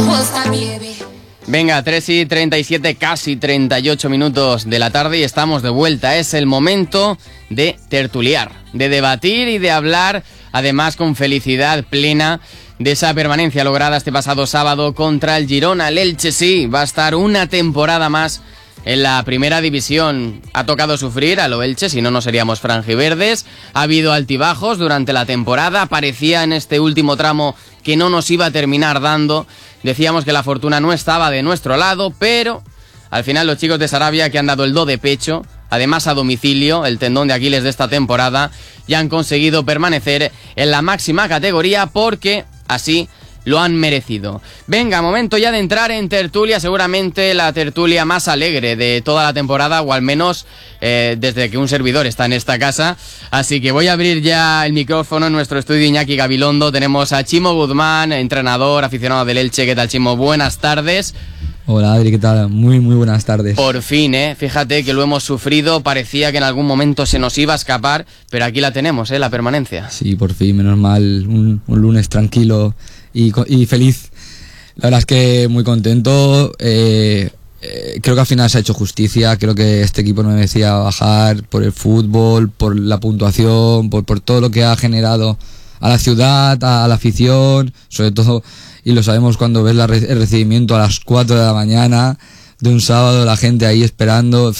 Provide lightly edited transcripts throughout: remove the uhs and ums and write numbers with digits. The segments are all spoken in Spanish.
Venga, 3:37, casi 38 minutos de la tarde y estamos de vuelta. Es el momento de tertuliar, de debatir y de hablar, además con felicidad plena, de esa permanencia lograda este pasado sábado contra el Girona. El Elche sí, va a estar una temporada más en la primera división. Ha tocado sufrir a lo Elche, si no, no seríamos franjiverdes. Ha habido altibajos durante la temporada. Parecía en este último tramo que no nos iba a terminar dando. Decíamos que la fortuna no estaba de nuestro lado, pero al final los chicos de Sarabia, que han dado el do de pecho, además a domicilio, el tendón de Aquiles de esta temporada, ya han conseguido permanecer en la máxima categoría porque así lo han merecido. Venga, momento ya de entrar en tertulia, seguramente la tertulia más alegre de toda la temporada, o al menos desde que un servidor está en esta casa. Así que voy a abrir ya el micrófono en nuestro estudio Iñaki Gabilondo. Tenemos a Chimo Guzmán, entrenador, aficionado del Elche. ¿Qué tal, Chimo? Buenas tardes. Hola, Adri, ¿qué tal? Muy buenas tardes. Por fin, fíjate que lo hemos sufrido, parecía que en algún momento se nos iba a escapar, pero aquí la tenemos, la permanencia. Sí, por fin, menos mal, un lunes tranquilo y feliz. La verdad es que muy contento. Creo que al final se ha hecho justicia. Creo que este equipo no merecía bajar por el fútbol, por la puntuación, por todo lo que ha generado a la ciudad, a la afición, sobre todo, y lo sabemos cuando ves el recibimiento a las 4 de la mañana de un sábado, la gente ahí esperando.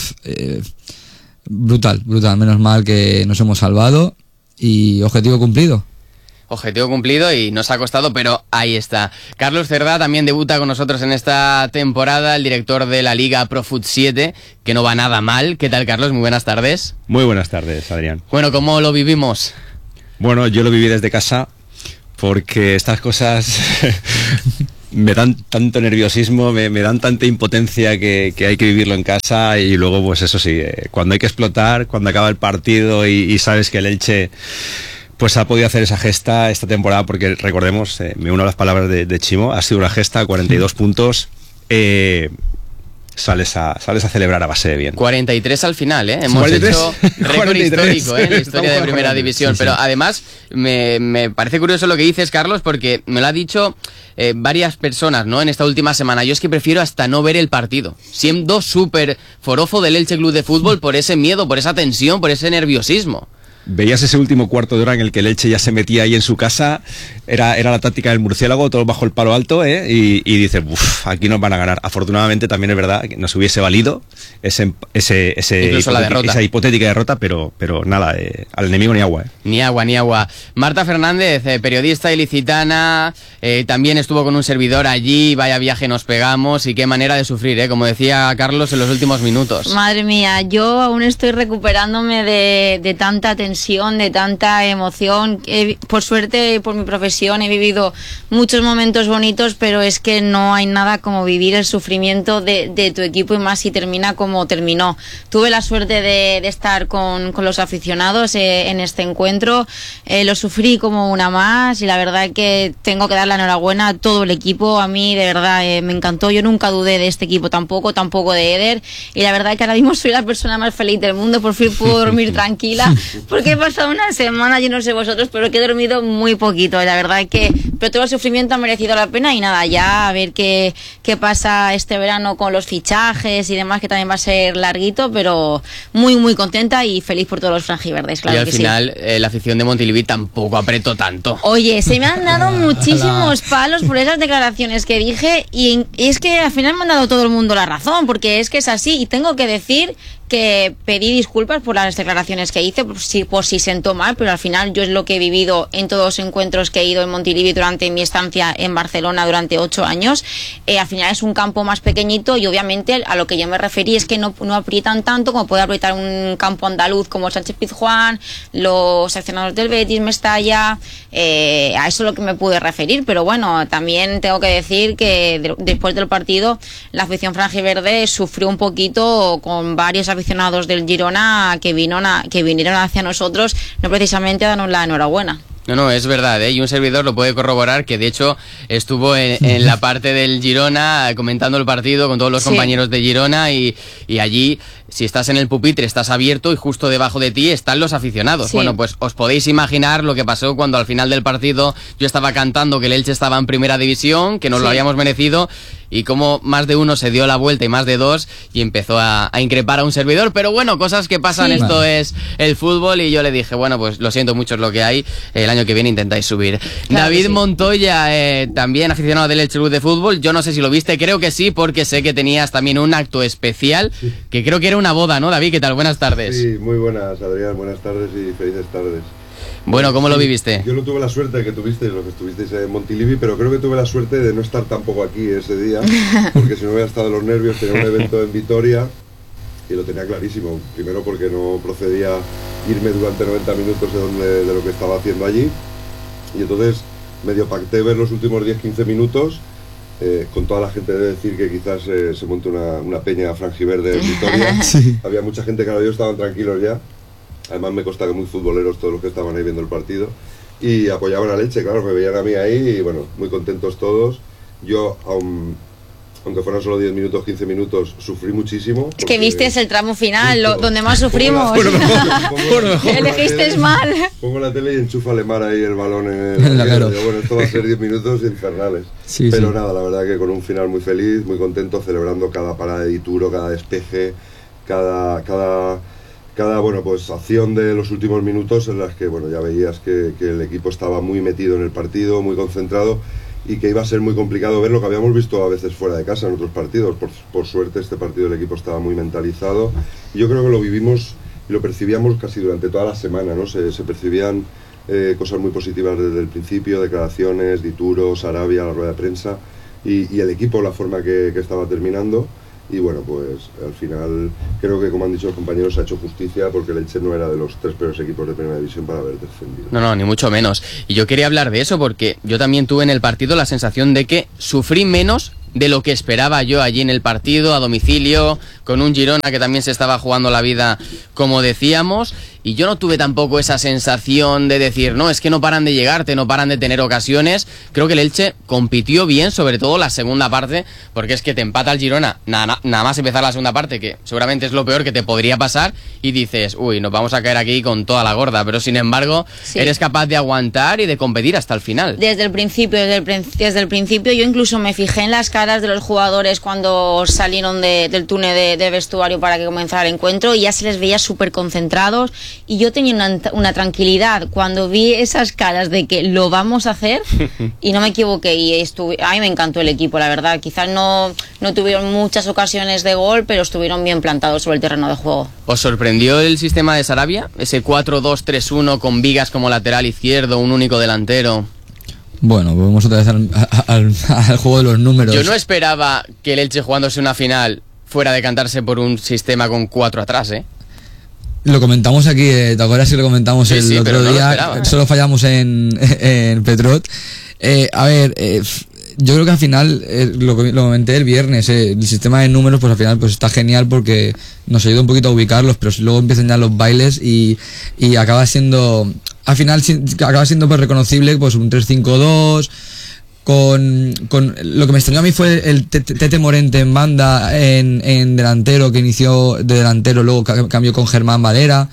Brutal, menos mal que nos hemos salvado y objetivo cumplido. Objetivo cumplido y nos ha costado, pero ahí está. Carlos Cerdá también debuta con nosotros en esta temporada, el director de la Liga Profut 7, que no va nada mal. ¿Qué tal, Carlos? Muy buenas tardes. Muy buenas tardes, Adrián. Bueno, ¿cómo lo vivimos? Bueno, yo lo viví desde casa porque estas cosas me dan tanto nerviosismo, me dan tanta impotencia que hay que vivirlo en casa. Y luego, pues eso sí, cuando hay que explotar, cuando acaba el partido y sabes que el Elche pues ha podido hacer esa gesta esta temporada, porque recordemos, me uno a las palabras de Chimo, ha sido una gesta, 42 puntos, sales a celebrar a base de bien. 43 al final, Hemos 43, hecho récord histórico en la historia de Primera División. Sí. Pero además me parece curioso lo que dices, Carlos, porque me lo ha dicho varias personas, ¿no?, en esta última semana. Yo es que prefiero hasta no ver el partido, siendo súper forofo del Elche Club de Fútbol, por ese miedo, por esa tensión, por ese nerviosismo. Veías ese último cuarto de hora en el que el Elche ya se metía ahí en su casa, era la táctica del murciélago, todo bajo el palo alto, y dices, aquí nos van a ganar. Afortunadamente también es verdad que nos hubiese valido esa hipotética derrota, pero nada, al enemigo ni agua. Ni agua. Marta Fernández, periodista ilicitana, también estuvo con un servidor allí, vaya viaje nos pegamos, y qué manera de sufrir, como decía Carlos en los últimos minutos. Madre mía, yo aún estoy recuperándome de tanta tensión, de tanta emoción. Por suerte, por mi profesión, he vivido muchos momentos bonitos, pero es que no hay nada como vivir el sufrimiento de tu equipo, y más si termina como terminó. Tuve la suerte de estar con los aficionados en este encuentro, lo sufrí como una más, y la verdad que tengo que dar la enhorabuena a todo el equipo. A mí de verdad me encantó, yo nunca dudé de este equipo tampoco de Eder, y la verdad que ahora mismo soy la persona más feliz del mundo. Por fin puedo dormir tranquila, porque he pasado una semana, yo no sé vosotros, pero que he dormido muy poquito. La verdad que, pero todo el sufrimiento ha merecido la pena, y nada, ya a ver qué pasa este verano con los fichajes y demás, que también va a ser larguito, pero muy contenta y feliz por todos los franjiverdes, claro. Y al que final sí. La afición de Montilivi tampoco apretó tanto. Oye, se me han dado muchísimos palos por esas declaraciones que dije, y es que al final me han dado todo el mundo la razón, porque es que es así, y tengo que decir que pedí disculpas por las declaraciones que hice, por si sentó mal, pero al final yo es lo que he vivido en todos los encuentros que he ido en Montilivi durante mi estancia en Barcelona durante 8 años. Al final es un campo más pequeñito, y obviamente a lo que yo me referí es que no aprietan tanto como puede aprietar un campo andaluz como el Sánchez Pizjuán, los aficionados del Betis, Mestalla, a eso es lo que me pude referir. Pero bueno, también tengo que decir que después del partido la afición franjiverde sufrió un poquito con varios aficionados del Girona que vinieron hacia nosotros, no precisamente a darnos la enhorabuena. No, es verdad, ¿eh? Y un servidor lo puede corroborar, que de hecho estuvo en la parte del Girona comentando el partido con todos los compañeros de Girona y allí, si estás en el pupitre, estás abierto y justo debajo de ti están los aficionados. Sí. Bueno, pues os podéis imaginar lo que pasó cuando al final del partido yo estaba cantando que el Elche estaba en primera división, que nos lo habíamos merecido, y como más de uno se dio la vuelta y más de dos y empezó a increpar a un servidor. Pero bueno, cosas que pasan, esto es el fútbol, y yo le dije, bueno, pues lo siento mucho, es lo que hay, el año que viene intentáis subir. Claro, David Montoya, también aficionado del Elche Club de Fútbol, yo no sé si lo viste, creo que sí, porque sé que tenías también un acto especial, que creo que era una boda, ¿no, David? ¿Qué tal? Buenas tardes. Sí, muy buenas, Adrián, buenas tardes y felices tardes. Bueno, ¿cómo lo viviste? Yo no tuve la suerte que tuvisteis, los que estuvisteis en Montilivi, pero creo que tuve la suerte de no estar tampoco aquí ese día, porque si no hubiera estado los nervios, tenía un evento en Vitoria y lo tenía clarísimo. Primero porque no procedía irme durante 90 minutos de lo que estaba haciendo allí, y entonces medio pacté ver los últimos 10-15 minutos, con toda la gente. Debe decir que quizás se montó una peña franjiverde en Vitoria. Sí. Había mucha gente que ahora yo estaban tranquilos ya. Además me consta que muy futboleros todos los que estaban ahí viendo el partido, y apoyaban a Elche, claro, me veían a mí ahí y bueno, muy contentos todos. Yo, aunque fueron solo 10 minutos, 15 minutos, sufrí muchísimo. Es que viste el tramo final, donde más sufrimos. Elegisteis mal. Pongo la tele y enchufa Lemar ahí el balón en el claro. Digo, bueno, esto va a ser 10 minutos infernales. Sí, pero nada, la verdad que con un final muy feliz, muy contento, celebrando cada parada de Dituro, cada despeje, cada bueno, pues acción de los últimos minutos en las que bueno, ya veías que el equipo estaba muy metido en el partido, muy concentrado, y que iba a ser muy complicado ver lo que habíamos visto a veces fuera de casa en otros partidos. Por suerte este partido el equipo estaba muy mentalizado, y yo creo que lo vivimos y lo percibíamos casi durante toda la semana, ¿no? Se percibían cosas muy positivas desde el principio, declaraciones, Dituro, Sarabia, la rueda de prensa, y el equipo, la forma que estaba terminando. Y bueno, pues al final creo que, como han dicho los compañeros, se ha hecho justicia, porque el Elche no era de los 3 peores equipos de primera división para haber descendido. No, ni mucho menos. Y yo quería hablar de eso porque yo también tuve en el partido la sensación de que sufrí menos de lo que esperaba yo allí en el partido, a domicilio, con un Girona que también se estaba jugando la vida, como decíamos, y yo no tuve tampoco esa sensación de decir, no, es que no paran de llegarte, no paran de tener ocasiones. Creo que el Elche compitió bien, sobre todo la segunda parte, porque es que te empata el Girona, nada más empezar la segunda parte, que seguramente es lo peor que te podría pasar, y dices, uy, nos vamos a caer aquí con toda la gorda, pero sin embargo, eres capaz de aguantar y de competir hasta el final. Desde el principio, yo incluso me fijé en las caras de los jugadores cuando salieron del túnel de vestuario para que comenzara el encuentro, y ya se les veía súper concentrados, y yo tenía una tranquilidad cuando vi esas caras de que lo vamos a hacer, y no me equivoqué, y a mí me encantó el equipo, la verdad. Quizás no tuvieron muchas ocasiones de gol, pero estuvieron bien plantados sobre el terreno de juego. ¿Os sorprendió el sistema de Sarabia? Ese 4-2-3-1 con Vigas como lateral izquierdo, un único delantero. Bueno, volvemos otra vez al juego de los números. Yo no esperaba que el Elche, jugándose una final, fuera a decantarse por un sistema con 4 atrás, ¿eh? Lo comentamos aquí, ¿te acuerdas que lo comentamos el otro día? Solo fallamos en Petrot. Yo creo que al final, lo comenté el viernes, el sistema de números pues al final pues está genial, porque nos ayuda un poquito a ubicarlos, pero luego empiezan ya los bailes y acaba siendo, al final acaba siendo pues reconocible pues un 3-5-2, con lo que me extrañó a mí fue el Tete Morente en banda, en delantero, que inició de delantero, luego cambió con Germán Valera.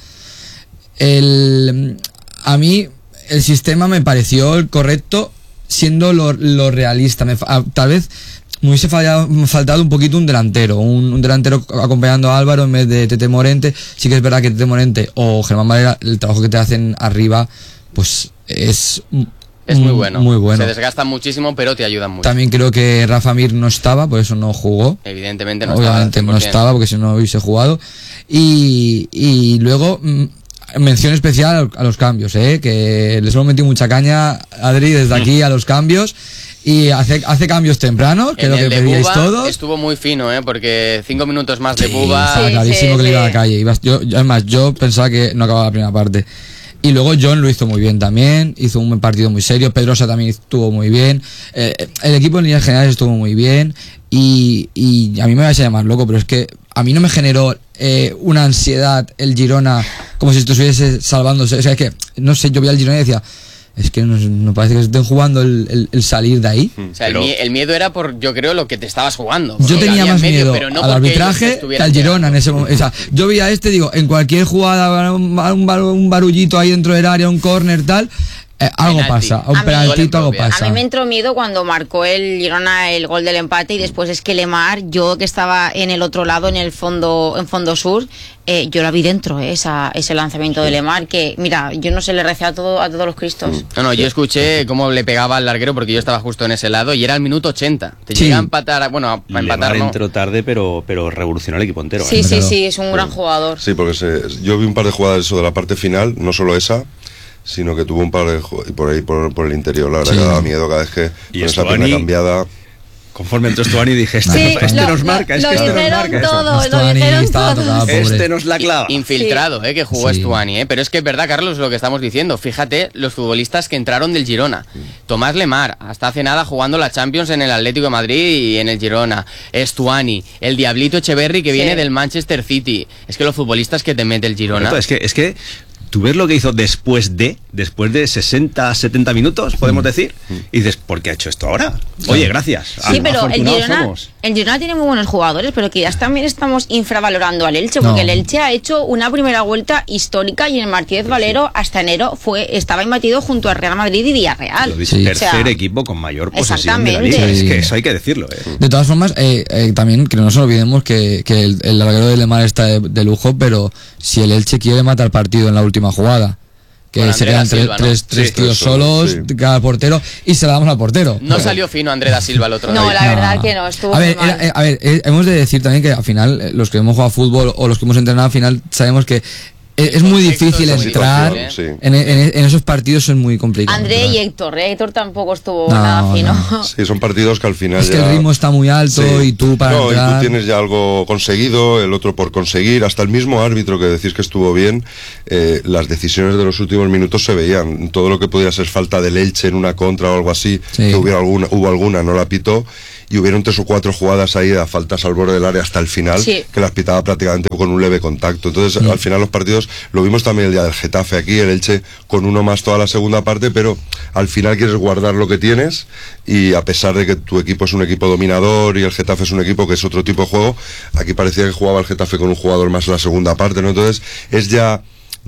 A mí el sistema me pareció el correcto, siendo lo realista. Tal vez me hubiese faltado un poquito un delantero acompañando a Álvaro en vez de Tete Morente. Sí que es verdad que Tete Morente o Germán Valera, el trabajo que te hacen arriba pues es muy bueno. Muy bueno. Se desgastan muchísimo, pero te ayudan mucho. También creo que Rafa Mir no estaba, por eso no jugó. Evidentemente no Obviamente estaba. No estaba, porque si no hubiese jugado. Y luego, mención especial a los cambios, que les hemos metido mucha caña, Adri, desde aquí a los cambios. Y hace cambios tempranos, que es lo que pedíais todos. Estuvo muy fino, porque 5 minutos más de Buba. Estaba clarísimo que le iba a la calle. Yo pensaba que no acababa la primera parte. Y luego John lo hizo muy bien también, hizo un partido muy serio. Pedrosa también estuvo muy bien. El equipo en líneas generales estuvo muy bien. Y a mí me vais a llamar loco, pero es que a mí no me generó una ansiedad el Girona como si estuviese salvándose. O sea, es que, no sé, yo vi al Girona y decía, es que no parece que estén jugando el salir de ahí. O sea, el miedo era por, yo creo, lo que te estabas jugando. Yo tenía más miedo al arbitraje que al Girona en ese momento. O sea, yo veía digo, en cualquier jugada, un barullito ahí dentro del área, un córner, tal... algo pasa, un penaltito, algo pasa. A mí me entró miedo cuando marcó el Girona el gol del empate y después es que Lemar, yo que estaba en el otro lado, en fondo sur, yo la vi dentro, ese lanzamiento de Lemar, que mira, yo no sé, le recé a todos los cristos. No, yo escuché cómo le pegaba al larguero porque yo estaba justo en ese lado y era el minuto 80. Te llega a empatar, bueno, a empatar no. Entró tarde, pero revolucionó el equipo entero. Sí, es un gran jugador. Sí, porque yo vi un par de jugadas eso de la parte final, no solo esa, sino que tuvo un par de por ahí por el interior, la verdad que daba miedo cada vez que y con esa pierna cambiada. Conforme entró Stuani dije, este nos marca, lo dijeron todo. Este nos la clava. Infiltrado, que jugó Stuani, pero es que es verdad, Carlos, lo que estamos diciendo. Fíjate, los futbolistas que entraron del Girona. Tomás Lemar, hasta hace nada jugando la Champions en el Atlético de Madrid y en el Girona. Stuani, el Diablito Echeverri que viene del Manchester City. Es que los futbolistas que te mete el Girona. Es que tú ves lo que hizo después de 60, 70 minutos, podemos decir, y dices, ¿por qué ha hecho esto ahora? Oye, gracias. Sí, pero el Girona tiene muy buenos jugadores, pero quizás también estamos infravalorando al Elche, porque el Elche ha hecho una primera vuelta histórica y en el Martínez Valero hasta enero estaba imbatido junto al Real Madrid y Villarreal. Tercer equipo con mayor posesión de la liga. Es que eso hay que decirlo. De todas formas, también que no nos olvidemos que el larguero de Lemar está de lujo, pero si el Elche quiere matar partido en la última jugada, que se quedan tres tíos solos, cada portero, y se la damos al portero. No salió fino André da Silva el otro día. No, la verdad que no, estuvo a ver, hemos de decir también que al final los que hemos jugado fútbol o los que hemos entrenado, al final sabemos que es muy difícil entrar en esos partidos, es muy complicado. André y Héctor tampoco estuvo nada fino. Sí, son partidos que al final es que el ritmo está muy alto y tú para entrar... y tú tienes ya algo conseguido, el otro por conseguir, hasta el mismo árbitro que decís que estuvo bien, las decisiones de los últimos minutos se veían, todo lo que pudiera ser falta del Elche en una contra o algo así, que hubo alguna, no la pitó, y hubieron 3 o 4 jugadas ahí a faltas al borde del área hasta el final, que las pitaba prácticamente con un leve contacto. Entonces, al final los partidos, lo vimos también el día del Getafe aquí, el Elche con uno más toda la segunda parte, pero al final quieres guardar lo que tienes, y a pesar de que tu equipo es un equipo dominador y el Getafe es un equipo que es otro tipo de juego, aquí parecía que jugaba el Getafe con un jugador más en la segunda parte, ¿no? Entonces, es ya...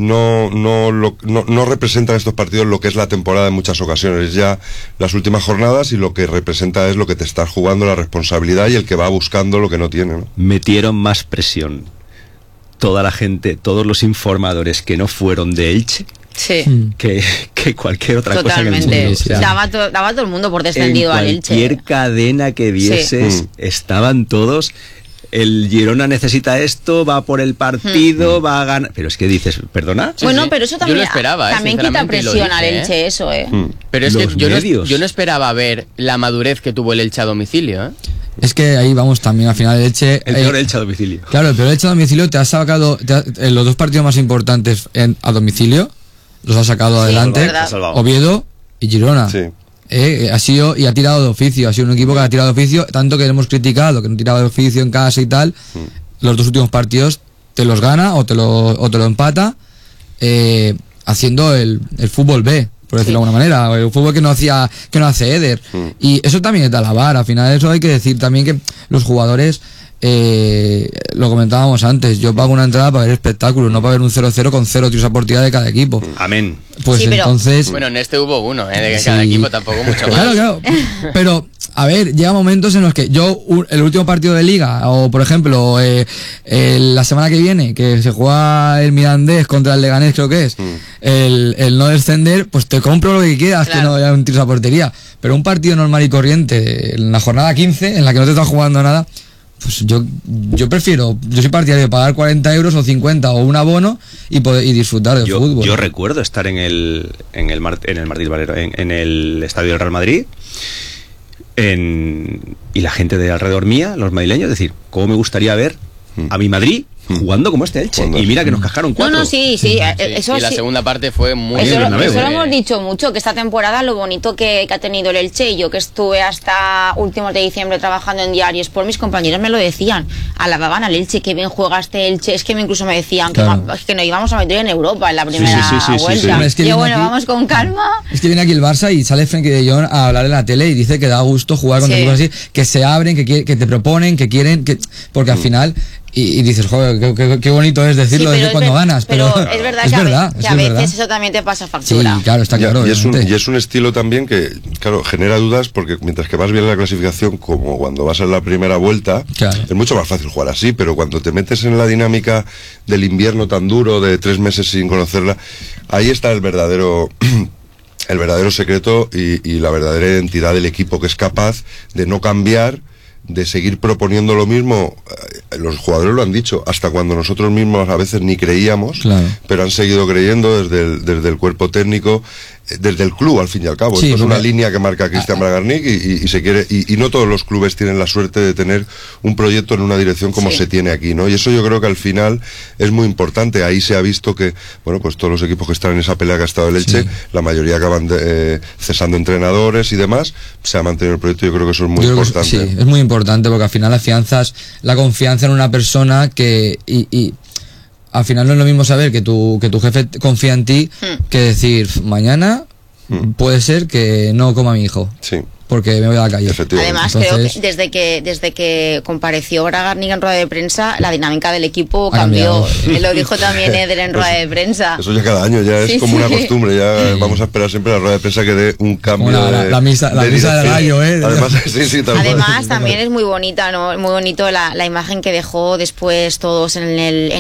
No representan estos partidos lo que es la temporada en muchas ocasiones, es ya las últimas jornadas, y lo que representa es lo que te estás jugando, la responsabilidad y el que va buscando lo que no tiene, ¿no? Metieron más presión toda la gente, todos los informadores que no fueron de Elche, que cualquier otra cosa que daba todo el mundo por descendido al Elche. Cualquier cadena que vieses, estaban todos... El Girona necesita esto, va por el partido, va a ganar... Pero es que dices, ¿perdona? Bueno, pero eso también, yo lo esperaba, también quita presión al Elche, eso, Pero es que yo no esperaba ver la madurez que tuvo el Elche a domicilio, Es que ahí vamos también, al final el Elche... El peor Elche a domicilio. Claro, el peor Elche a domicilio te ha sacado... los dos partidos más importantes a domicilio, los ha sacado adelante, Oviedo y Girona. Sí. Ha sido y ha tirado de oficio, ha sido un equipo que ha tirado de oficio, tanto que le hemos criticado que no tiraba de oficio en casa y tal. Los dos últimos partidos te los gana o te lo empata, haciendo el fútbol B, por decirlo de alguna manera, el fútbol que no hace Eder. Y eso también es de alabar. Al final, eso hay que decir también, que los jugadores, lo comentábamos antes, yo pago una entrada para ver espectáculos, no para ver un 0-0 con 0 tiros a portería de cada equipo. Amén. Pues entonces... Bueno, en este hubo uno, de cada equipo, tampoco mucho más. Claro. Pero, a ver, llega momentos en los que el último partido de Liga, o por ejemplo, la semana que viene, que se juega el Mirandés contra el Leganés, creo que es, el no descender, pues te compro lo que quieras, que no haya un tiro a portería. Pero un partido normal y corriente, en la jornada 15, en la que no te estás jugando nada, pues yo soy partidario de pagar 40 euros o 50 o un abono y disfrutar del fútbol. Yo recuerdo estar en el Martínez Valero, en el estadio del Real Madrid, y la gente de alrededor mía, los madrileños, decir, ¿cómo me gustaría ver a mi Madrid jugando como este Elche. Y mira que nos cascaron 4. No, sí. Eso y la segunda parte fue muy Eso bien. lo hemos dicho mucho, que esta temporada lo bonito que ha tenido el Elche, y yo que estuve hasta últimos de diciembre trabajando en Diario Sport, mis compañeros me lo decían, alababan al Elche, que bien juega este Elche, es que incluso me decían que nos íbamos a meter en Europa en la primera vuelta. Es que yo, aquí, vamos con calma. Es que viene aquí el Barça y sale Frenkie de Jong a hablar en la tele y dice que da gusto jugar con equipos así, que se abren, que te proponen, que quieren, porque al final... Y dices, joder, qué bonito es decirlo desde cuando ganas. Pero es verdad que a veces eso también te pasa factura. Sí, claro, está claro. Y es un estilo también que, claro, genera dudas, porque mientras que vas bien en la clasificación, como cuando vas en la primera vuelta, es mucho más fácil jugar así, pero cuando te metes en la dinámica del invierno tan duro, de 3 meses sin conocerla, ahí está el verdadero secreto y la verdadera identidad del equipo, que es capaz de no cambiar, de seguir proponiendo lo mismo. Los jugadores lo han dicho, hasta cuando nosotros mismos a veces ni creíamos, pero han seguido creyendo desde el cuerpo técnico, desde el club, al fin y al cabo. Esto es una línea que marca Cristian Bragarnik y se quiere, y no todos los clubes tienen la suerte de tener un proyecto en una dirección como se tiene aquí, ¿no? Y eso yo creo que al final es muy importante. Ahí se ha visto que, bueno, pues todos los equipos que están en esa pelea que ha estado el Elche, la mayoría acaban cesando entrenadores y demás. Se ha mantenido el proyecto. Yo creo que eso es muy importante. Sí, es muy importante, porque al final afianzas la confianza en una persona que y al final no es lo mismo saber que tu jefe confía en ti que decir, mañana puede ser que no coma a mi hijo. Sí. Porque me voy a la calle. Además, creo que desde que compareció Bragarnik en rueda de prensa, la dinámica del equipo cambió. Lo dijo también Eder en rueda de prensa. Eso ya cada año, ya es como una costumbre. Ya vamos a esperar siempre a la rueda de prensa que dé un cambio. La misa del gallo, Además, Además también es muy bonita, ¿no? Muy bonito la imagen que dejó después todos en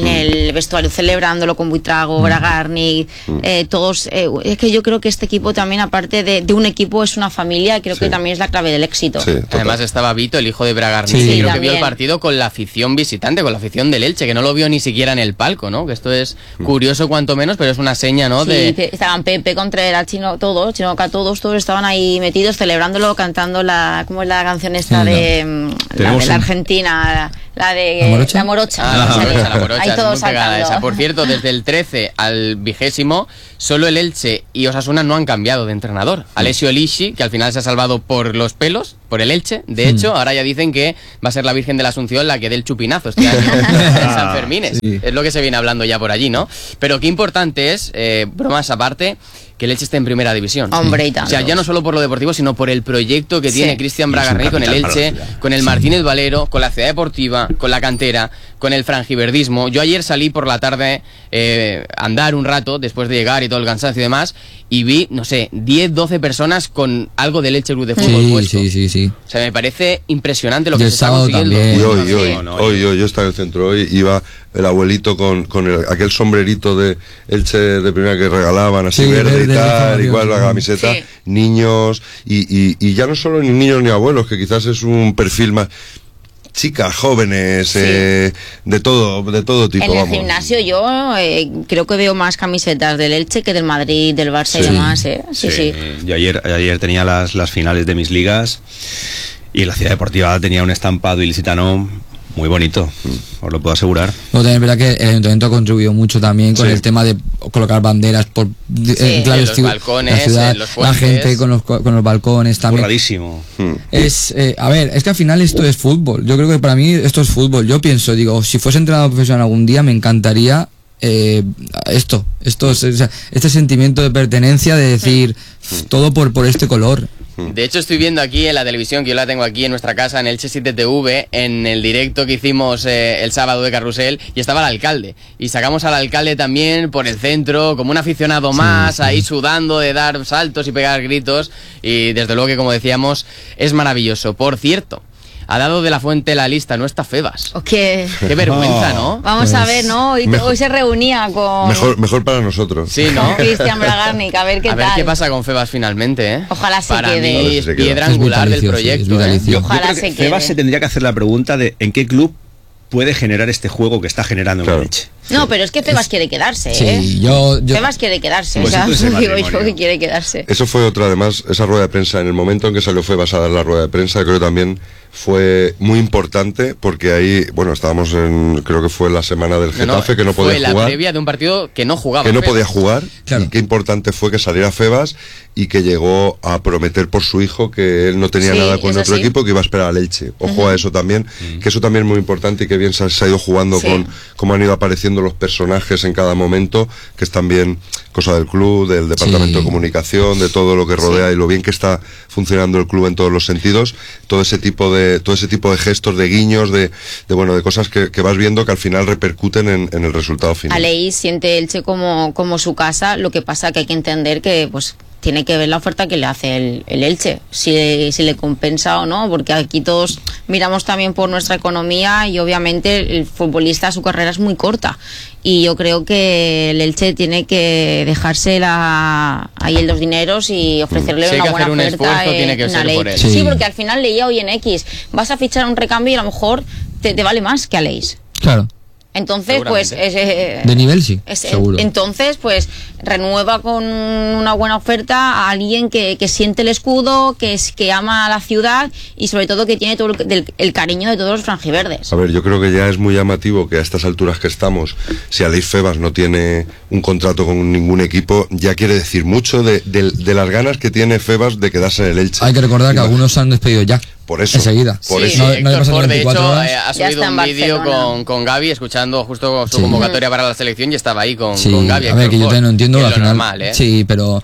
el vestuario celebrándolo con Buitrago, Bragarnik, todos. Es que yo creo que este equipo también, aparte de un equipo, es una familia. Creo que también es la clave del éxito. Además estaba Vito, el hijo de Bragarnik, que creo que vio el partido con la afición visitante, con la afición del Elche, que no lo vio ni siquiera en el palco, ¿no? Que esto es curioso cuanto menos, pero es una seña, ¿no? Estaban Pepe, Contreras, Chinoca, todos estaban ahí metidos celebrándolo, cantando ¿cómo es la canción esta de la Argentina? La de La Morocha. La Morocha. Ahí todos esa. Por cierto, desde el 13 al 20, solo el Elche y Osasuna no han cambiado de entrenador. Alessio Elisci, que al final se ha salvado por los pelos, por el Elche. De hecho, ahora ya dicen que va a ser la Virgen de la Asunción la que dé el chupinazo este año en San Fermines. Es lo que se viene hablando ya por allí, ¿no? Pero qué importante es, bromas aparte, que el Elche esté en primera división. Hombre, y tanto. O sea, ya no solo por lo deportivo, sino por el proyecto que tiene Cristian Bragarnik con el Elche, con el Martínez Valero, con la Ciudad Deportiva, con la cantera, con el franjiverdismo. Yo ayer salí por la tarde a andar un rato, después de llegar y todo el cansancio y demás, y vi, no sé, 10, 12 personas con algo del Elche Club de Fútbol puesto. Sí. O sea, me parece impresionante lo que y se está consiguiendo. Hoy yo estaba en el centro, hoy iba el abuelito con aquel sombrerito de Elche de primera que regalaban, así verde y tal, igual la camiseta, niños, y ya no solo ni niños ni abuelos, que quizás es un perfil más... Chicas, jóvenes, de todo tipo. En el gimnasio yo creo que veo más camisetas del Elche que del Madrid, del Barça y demás. Sí. Yo ayer tenía las finales de mis ligas y la Ciudad Deportiva tenía un estampado ilicitano muy bonito, os lo puedo asegurar. No, también es verdad que el ayuntamiento ha contribuido mucho también con el tema de colocar banderas por los balcones, la ciudad, los la gente con los balcones también. Curradísimo. Es es que al final esto es fútbol. Yo creo que para mí esto es fútbol. Yo pienso, digo, si fuese entrenador profesional algún día me encantaría este sentimiento de pertenencia, de decir todo por este color. De hecho, estoy viendo aquí en la televisión, que yo la tengo aquí en nuestra casa, en Elche 7 TV, en el directo que hicimos el sábado de Carrusel, y estaba el alcalde. Y sacamos al alcalde también por el centro, como un aficionado más, ahí sudando de dar saltos y pegar gritos. Y desde luego que, como decíamos, es maravilloso. Por cierto, ha dado de la Fuente la lista, no está Febas. Qué vergüenza, ¿no? Vamos a ver, ¿no? Hoy se reunía con... Mejor para nosotros. Sí, ¿no? Cristian Bragarnik, a ver qué tal. A ver qué pasa con Febas finalmente, ¿eh? Ojalá se quede. Para mí es piedra angular del proyecto. Ojalá se quede. Febas se tendría que hacer la pregunta de en qué club puede generar este juego que está generando en el Elche. No, pero es que Febas quiere quedarse, Sí, Febas quiere quedarse, Pues o sea, esto es el digo yo matrimonio. que quiere quedarse. Eso fue otra, además, esa rueda de prensa, en el momento en que salió Febas a dar la rueda de prensa, creo que también fue muy importante, porque ahí, bueno, estábamos creo que fue la semana del Getafe, que no podía jugar. Fue jugar. la previa de un partido que no jugaba. Que no Febas. podía jugar, Claro. y qué importante fue que saliera Febas y que llegó a prometer por su hijo que él no tenía Sí, nada con eso otro sí. equipo, que iba a esperar al Elche. Ojo a eso también, que eso también es muy importante y que bien se ha ido jugando Sí. con cómo han ido apareciendo los personajes en cada momento, que es también cosa del club, del departamento de comunicación, de todo lo que rodea y lo bien que está funcionando el club en todos los sentidos, todo ese tipo de gestos, de guiños, de cosas que vas viendo que al final repercuten en el resultado final. Aleix siente Elche como su casa, lo que pasa que hay que entender que pues tiene que ver la oferta que le hace el Elche, si le compensa o no, porque aquí todos miramos también por nuestra economía y obviamente el futbolista, su carrera es muy corta y yo creo que el Elche tiene que dejarse ahí los dineros y ofrecerle Si hay una que buena hacer un oferta esfuerzo, tiene que en ser Aleix. por él. Sí. Sí. Porque al final leía hoy en X, vas a fichar un recambio y a lo mejor te vale más que Aleix. Claro. Entonces, pues... Seguramente. De nivel sí, seguro. Entonces, pues renueva con una buena oferta a alguien que siente el escudo, que ama a la ciudad y sobre todo que tiene todo el cariño de todos los franjiverdes. A ver, yo creo que ya es muy llamativo que a estas alturas que estamos, si Aleix Febas no tiene un contrato con ningún equipo, ya quiere decir mucho de las ganas que tiene Febas de quedarse en el Elche. Hay que recordar que algunos se han despedido ya. Por eso. Enseguida. Por Sí. eso. No, Héctor pasan Ford, de 24 hecho, horas. ha Ya subido está en un vídeo Barcelona. con Gavi, escuchando justo su Sí. convocatoria para la selección y estaba ahí con Gavi. A ver, Héctor que yo Ford, también no entiendo que es al lo final. normal, ¿eh? Sí, pero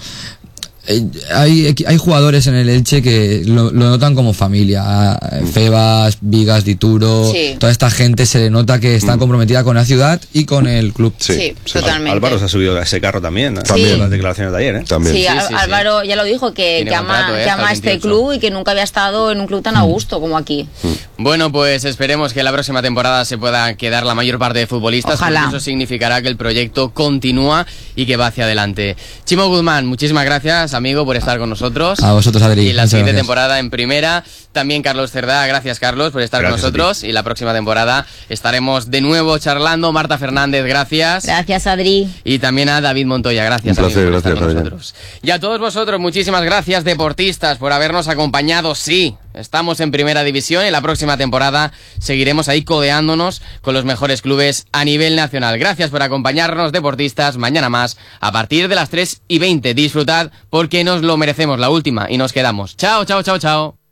hay jugadores en el Elche que lo notan como familia. Febas, Vigas, Dituro, Sí. toda esta gente se le nota que está comprometida con la ciudad y con el club. Sí, totalmente. Álvaro se ha subido a ese carro también, ¿no? También. Las declaraciones de ayer, ¿eh? También. Sí, Sí, sí, Álvaro ya lo dijo, que Tiene ama, contrato, que ama hasta el este 28. club y que nunca había estado en un club tan a gusto como aquí. Bueno, pues esperemos que la próxima temporada se pueda quedar la mayor parte de futbolistas, Ojalá. porque eso significará que el proyecto continúa y que va hacia adelante. Chimo Guzmán, muchísimas gracias, amigo, por estar con nosotros. A vosotros, Adri. Y la Muchas siguiente gracias. temporada en primera. También Carlos Cerdá, gracias Carlos por estar Gracias con nosotros. Y la próxima temporada estaremos de nuevo charlando. Marta Fernández, gracias. Gracias, Adri. Y también a David Montoya, gracias. Un placer, amigo, por estar gracias, con Javier. nosotros. Y a todos vosotros, muchísimas gracias, deportistas, por habernos acompañado. Sí, estamos en primera división y la próxima temporada seguiremos ahí codeándonos con los mejores clubes a nivel nacional. Gracias por acompañarnos, deportistas. Mañana más, a partir de las 3:20. Disfrutad porque nos lo merecemos, la última, y nos quedamos. Chao, chao, chao, chao.